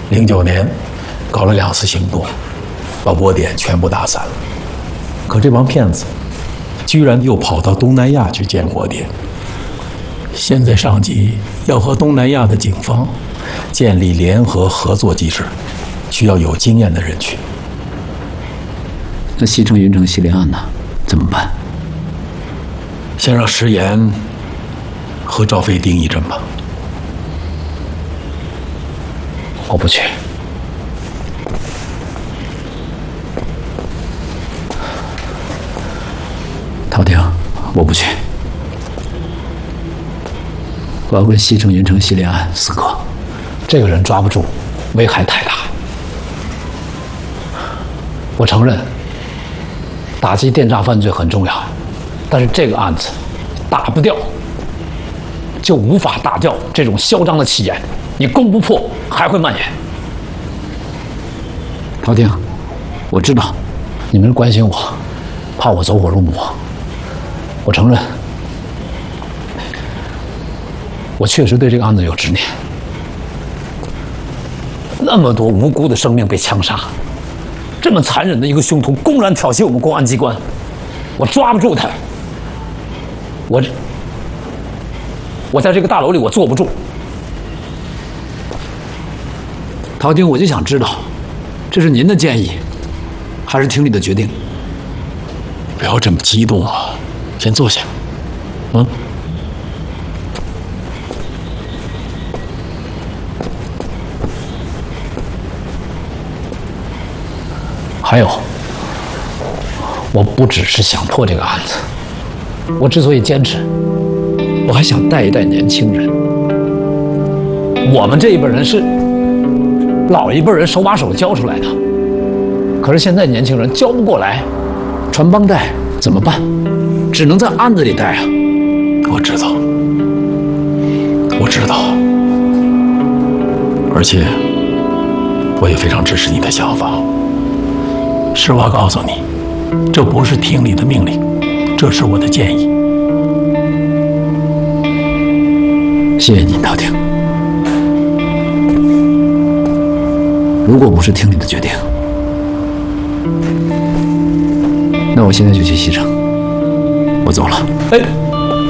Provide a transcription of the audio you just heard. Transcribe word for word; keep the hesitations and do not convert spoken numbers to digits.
零九年搞了两次行动，把窝点全部打散了。可这帮骗子居然又跑到东南亚去建窝点。现在上级要和东南亚的警方建立联合合作机制，需要有经验的人去。 那西城、云城系列案呢？怎么办？ 先让石岩和赵飞盯一阵吧。 我不去。陶婷，我不去。我要跟西城、云城系列案死磕。这个人抓不住，危害太大。我承认，打击电诈犯罪很重要，但是这个案子打不掉，就无法打掉这种嚣张的气焰。你攻不破，还会蔓延。陶婷，我知道你们关心我，怕我走火入魔。我承认，我确实对这个案子有执念。那么多无辜的生命被枪杀，这么残忍的一个凶徒公然挑衅我们公安机关，我抓不住他。我，我在这个大楼里我坐不住。陶婷，我就想知道，这是您的建议，还是厅里的决定？ 不要这么激动啊，先坐下。嗯。 还有，我不只是想破这个案子，我之所以坚持，我还想带一带年轻人。我们这一辈人是老一辈人手把手教出来的，可是现在年轻人教不过来，传帮带怎么办？只能在案子里带啊。 我知道，我知道，而且我也非常支持你的想法。实话告诉你，这不是厅里的命令，这是我的建议。 谢谢您，陶婷。如果不是厅里的决定，那我现在就去西城。我走了。 哎。